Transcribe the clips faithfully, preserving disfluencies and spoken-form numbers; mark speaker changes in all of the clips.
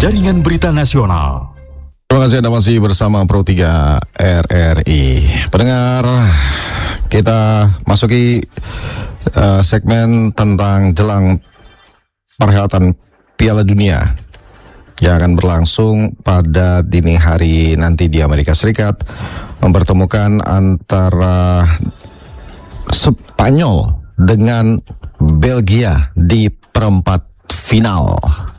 Speaker 1: Jaringan Berita Nasional.
Speaker 2: Terima kasih Anda masih bersama Pro tiga R R I. Pendengar, kita masuki uh, segmen tentang jelang perhelatan Piala Dunia yang akan berlangsung pada dini hari nanti di Amerika Serikat, mempertemukan antara Spanyol dengan Belgia di perempat final.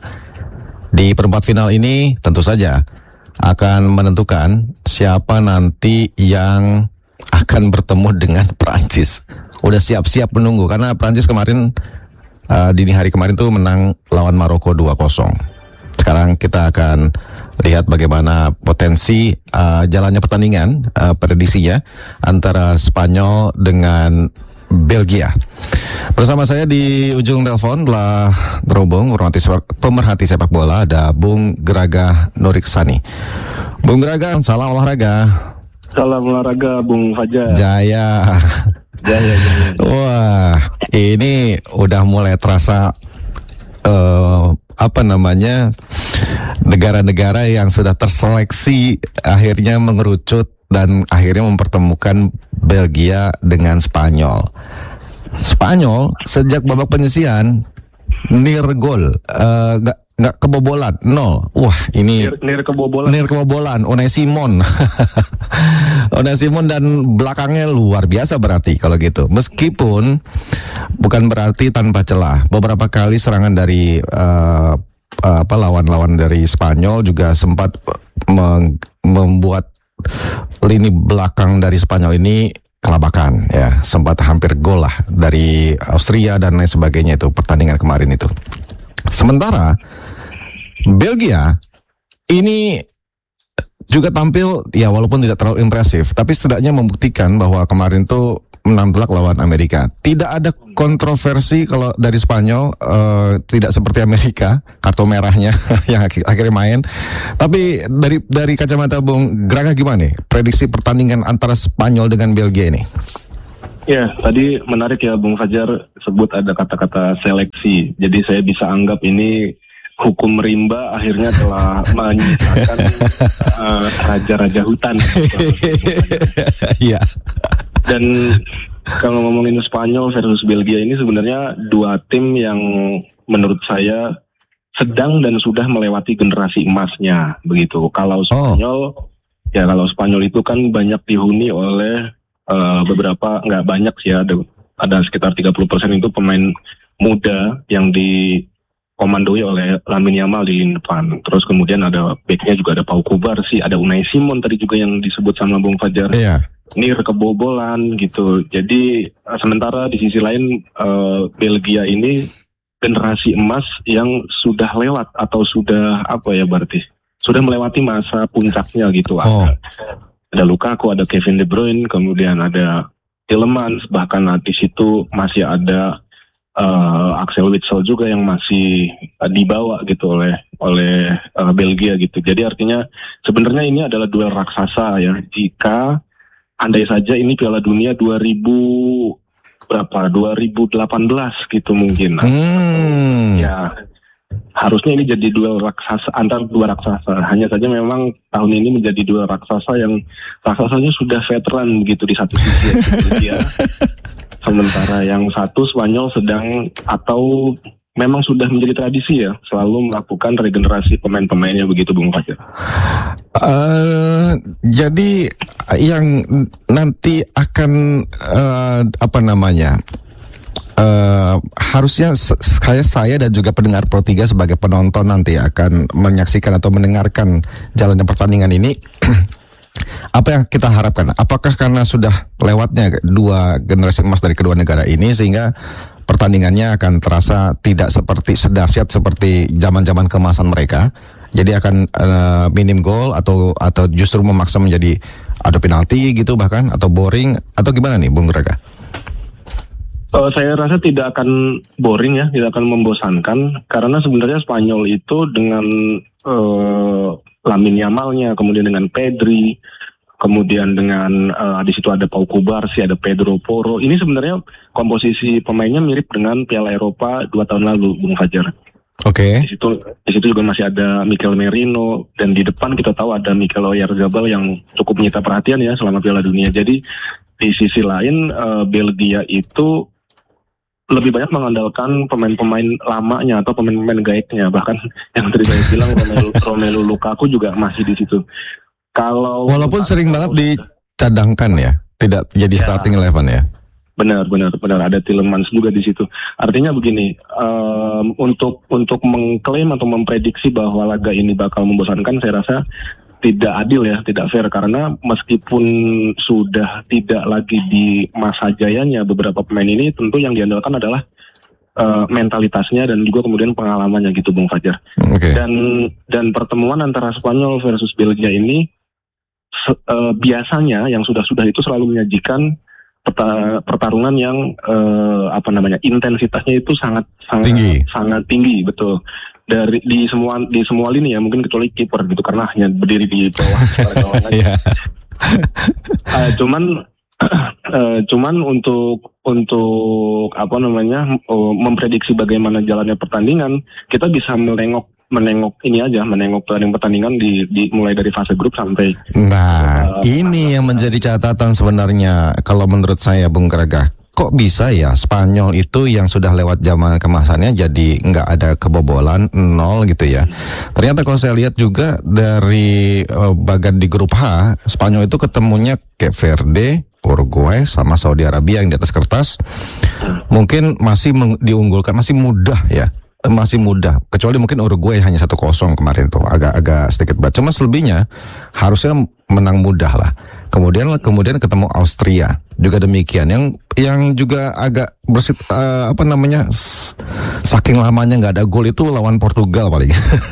Speaker 2: Di perempat final ini tentu saja akan menentukan siapa nanti yang akan bertemu dengan Prancis. Udah siap-siap menunggu karena Prancis kemarin uh, dini hari kemarin tuh menang lawan Maroko dua kosong. Sekarang kita akan lihat bagaimana potensi uh, jalannya pertandingan, uh, prediksinya antara Spanyol dengan Belgia. Bersama saya di ujung telepon telah terhubung pemerhati sepak, pemerhati sepak bola, ada Bung Graga Nuriksani. Bung Graga, salam olahraga.
Speaker 3: Salam olahraga, Bung Fajar.
Speaker 2: Jaya.
Speaker 3: Jaya, jaya.
Speaker 2: Wah, ini udah mulai terasa uh, apa namanya negara-negara yang sudah terseleksi akhirnya mengerucut dan akhirnya mempertemukan Belgia dengan Spanyol. Spanyol sejak babak penyisihan near goal, uh, gak, gak kebobolan, nol. Wah ini
Speaker 3: Near, near kebobolan.
Speaker 2: Near kebobolan, Unai Simon. Unai Simon dan belakangnya luar biasa berarti kalau gitu. Meskipun bukan berarti tanpa celah. Beberapa kali serangan dari uh, uh, apa lawan-lawan dari Spanyol juga sempat mem- membuat lini belakang dari Spanyol ini kelabakan, ya, sempat hampir gol lah dari Austria dan lain sebagainya itu pertandingan kemarin itu. Sementara Belgia ini juga tampil ya walaupun tidak terlalu impresif, tapi setidaknya membuktikan bahwa kemarin tuh menang telak lawan Amerika. Tidak ada kontroversi kalau dari Spanyol, uh, tidak seperti Amerika, kartu merahnya yang ak- akhirnya main. Tapi dari dari kacamata Bung Graga gimana nih prediksi pertandingan antara Spanyol dengan Belgia ini?
Speaker 3: Ya, tadi menarik ya Bung Fajar sebut ada kata-kata seleksi. Jadi saya bisa anggap ini hukum rimba akhirnya telah menyisakan uh, raja-raja hutan.
Speaker 2: Iya.
Speaker 3: Dan kalau ngomongin Spanyol versus Belgia ini sebenarnya dua tim yang menurut saya sedang dan sudah melewati generasi emasnya begitu. Kalau Spanyol, oh. ya kalau Spanyol itu kan banyak dihuni oleh uh, beberapa, nggak banyak sih ya, ada, ada sekitar tiga puluh persen itu pemain muda yang dikomandoi oleh Lamine Yamal di depan. Terus kemudian ada backnya juga ada Pau Kubarsi, ada Unai Simon tadi juga yang disebut sama Bung Fajar.
Speaker 2: Iya.
Speaker 3: Near kebobolan gitu. Jadi sementara di sisi lain uh, Belgia ini generasi emas yang sudah lewat atau sudah apa ya berarti sudah melewati masa puncaknya gitu.
Speaker 2: Oh.
Speaker 3: Ada, ada Lukaku, ada Kevin De Bruyne, kemudian ada Tielemans, bahkan di situ masih ada uh, Axel Witsel juga yang masih uh, dibawa gitu oleh oleh uh, Belgia gitu. Jadi artinya sebenarnya ini adalah duel raksasa ya. Jika andai saja ini Piala Dunia dua ribu berapa? dua ribu delapan belas gitu mungkin.
Speaker 2: Hmm.
Speaker 3: Ya, harusnya ini jadi duel raksasa antar dua raksasa. Hanya saja memang tahun ini menjadi duel raksasa yang raksasanya sudah veteran begitu di satu sisi ya. Sementara yang satu Spanyol sedang atau memang sudah menjadi tradisi ya selalu melakukan regenerasi pemain-pemainnya begitu Bung Fajar. Uh,
Speaker 2: jadi yang nanti akan uh, apa namanya uh, harusnya saya saya dan juga pendengar Pro tiga sebagai penonton nanti akan menyaksikan atau mendengarkan jalannya pertandingan ini. Apa yang kita harapkan? Apakah karena sudah lewatnya dua generasi emas dari kedua negara ini sehingga pertandingannya akan terasa tidak seperti sedahsyat seperti zaman-zaman keemasan mereka? Jadi akan uh, minim gol atau atau justru memaksa menjadi ada penalti gitu bahkan atau boring atau gimana nih Bung Graga?
Speaker 3: Uh, saya rasa tidak akan boring ya, tidak akan membosankan karena sebenarnya Spanyol itu dengan uh, Lamine Yamalnya, kemudian dengan Pedri, kemudian dengan uh, di situ ada Pau Kubarsi, ada Pedro Porro. Ini sebenarnya komposisi pemainnya mirip dengan Piala Eropa dua tahun lalu, Bung Fajar.
Speaker 2: Oke.
Speaker 3: Di situ di situ juga masih ada Mikel Merino, dan di depan kita tahu ada Mikel Oyarzabal yang cukup menyita perhatian ya selama Piala Dunia. Jadi di sisi lain uh, Belgia itu lebih banyak mengandalkan pemain-pemain lamanya atau pemain-pemain gaeknya, bahkan yang tadi saya bilang Romelu, Romelu Lukaku juga masih di situ. Kalau
Speaker 2: walaupun sering banget dicadangkan ya, tidak jadi
Speaker 3: ya,
Speaker 2: starting eleven ya.
Speaker 3: Benar, benar, benar. Ada Tielemans juga di situ. Artinya begini, um, untuk untuk mengklaim atau memprediksi bahwa laga ini bakal membosankan, saya rasa tidak adil ya, tidak fair, karena meskipun sudah tidak lagi di masa jayanya beberapa pemain ini, tentu yang diandalkan adalah uh, mentalitasnya dan juga kemudian pengalamannya gitu, Bung Fajar.
Speaker 2: Okay.
Speaker 3: Dan dan pertemuan antara Spanyol versus Belgia ini se, uh, biasanya yang sudah-sudah itu selalu menyajikan pertarungan yang uh, apa namanya intensitasnya itu sangat sangat
Speaker 2: tinggi.
Speaker 3: sangat tinggi, betul, dari di semua di semua lini ya, mungkin kecuali kiper gitu karena hanya berdiri di bawah gawang aja. uh, cuman uh, cuman untuk untuk apa namanya uh, memprediksi bagaimana jalannya pertandingan, kita bisa menengok menengok ini aja, menengok pertandingan di, di mulai dari fase grup sampai.
Speaker 2: Nah, uh, ini yang menjadi catatan sebenarnya kalau menurut saya, Bung Gregah. Kok bisa ya Spanyol itu yang sudah lewat zaman kemasannya jadi nggak ada kebobolan, nol gitu ya. Ternyata kalau saya lihat juga dari uh, bagan di grup H, Spanyol itu ketemunya Cape Verde, Uruguay sama Saudi Arabia yang di atas kertas mungkin masih meng- diunggulkan, masih mudah ya. Masih mudah, kecuali mungkin Uruguay hanya satu kosong kemarin tuh, agak-agak sedikit berat. Cuma selebihnya harusnya menang mudah lah. Kemudian kemudian ketemu Austria juga demikian, yang yang juga agak bersit uh, apa namanya saking lamanya nggak ada gol itu lawan Portugal paling.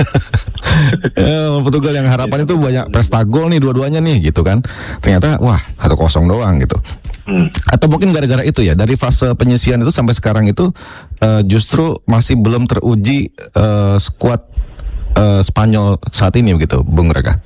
Speaker 2: Portugal yang harapan itu banyak pesta gol nih dua-duanya nih gitu kan. Ternyata wah satu kosong doang gitu. Hmm. Atau mungkin gara-gara itu ya, dari fase penyisian itu sampai sekarang itu uh, justru masih belum teruji uh, skuad uh, Spanyol saat ini begitu, Bung Raka.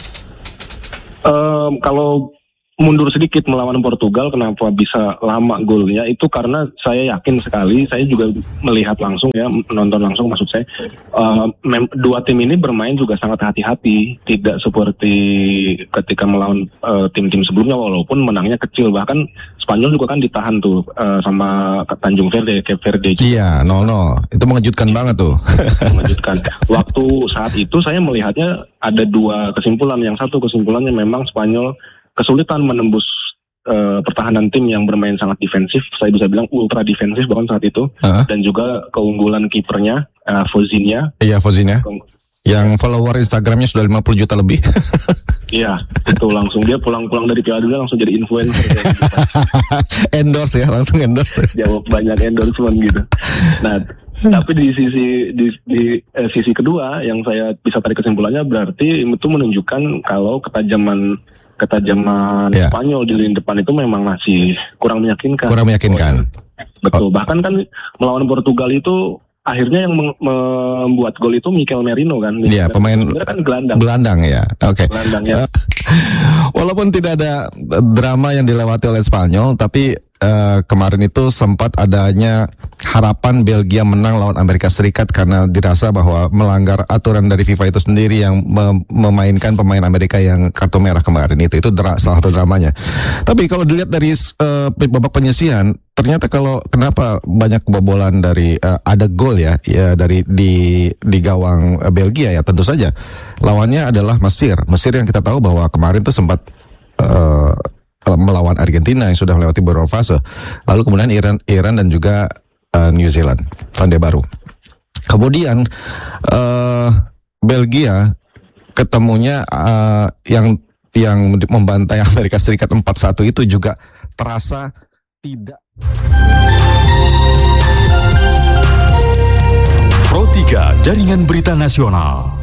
Speaker 3: Um, kalau mundur sedikit melawan Portugal, kenapa bisa lama golnya? Itu karena saya yakin sekali, saya juga melihat langsung ya, menonton langsung maksud saya, uh, mem- dua tim ini bermain juga sangat hati-hati, tidak seperti ketika melawan uh, tim-tim sebelumnya, walaupun menangnya kecil. Bahkan Spanyol juga kan ditahan tuh uh, sama Tanjung Verde, Cape Verde.
Speaker 2: Iya, nol nol. Itu mengejutkan banget tuh.
Speaker 3: Mengejutkan. Waktu saat itu saya melihatnya ada dua kesimpulan. Yang satu kesimpulannya memang Spanyol kesulitan menembus uh, pertahanan tim yang bermain sangat defensif, saya bisa bilang ultra defensif bahkan saat itu, uh-huh. Dan juga keunggulan kipernya, uh, Fozinha.
Speaker 2: Iya, Fozinha. Yang follower Instagramnya sudah lima puluh juta lebih.
Speaker 3: Iya, itu langsung dia pulang-pulang dari Piala Dunia langsung jadi influencer.
Speaker 2: Endorse ya, langsung endorse.
Speaker 3: Jawab banyak endorsement gitu. Nah, tapi di sisi di, di eh, sisi kedua yang saya bisa tarik kesimpulannya berarti itu menunjukkan kalau ketajaman ketajaman yeah. Spanyol di lini depan itu memang masih kurang meyakinkan.
Speaker 2: Kurang meyakinkan.
Speaker 3: Betul.
Speaker 2: Oh.
Speaker 3: Bahkan kan melawan Portugal itu akhirnya yang membuat gol itu Mikel Merino kan.
Speaker 2: Iya, yeah, pemain
Speaker 3: kan gelandang.
Speaker 2: Gelandang ya. Oke. Okay.
Speaker 3: Gelandang ya.
Speaker 2: Walaupun tidak ada drama yang dilewati oleh Spanyol, tapi uh, kemarin itu sempat adanya harapan Belgia menang lawan Amerika Serikat karena dirasa bahwa melanggar aturan dari FIFA itu sendiri yang mem- memainkan pemain Amerika yang kartu merah kemarin itu itu dra- salah satu dramanya. Tapi kalau dilihat dari uh, babak penyisihan, ternyata kalau kenapa banyak kebobolan dari uh, ada gol ya, ya dari di di gawang uh, Belgia ya, tentu saja lawannya adalah Mesir. Mesir yang kita tahu bahwa kemarin tuh sempat uh, melawan Argentina yang sudah melewati beberapa fase. Lalu kemudian Iran, Iran dan juga uh, New Zealand, Selandia Baru. Kemudian uh, Belgia ketemunya uh, yang yang membantai Amerika Serikat empat satu itu juga terasa tidak.
Speaker 1: Pro tiga Jaringan Berita Nasional.